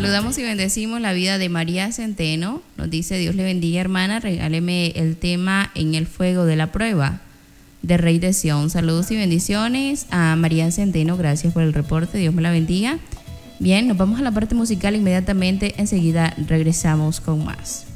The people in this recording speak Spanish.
Saludamos y bendecimos la vida de María Centeno. Nos dice: Dios le bendiga, hermana. Regáleme el tema En el fuego de la prueba, de Rey de Sión. Saludos y bendiciones a María Centeno. Gracias por el reporte. Dios me la bendiga. Bien, nos vamos a la parte musical inmediatamente. Enseguida regresamos con más.